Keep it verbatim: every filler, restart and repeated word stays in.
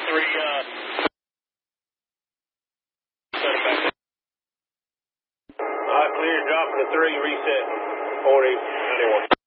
three, uh, set it back up. All right, clear, dropping to three, reset, forty, ninety-one.